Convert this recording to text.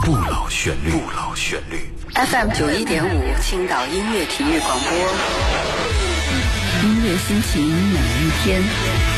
不老旋律，不老旋律。 FM 91.5青岛音乐体育广播， 音乐心情每一天。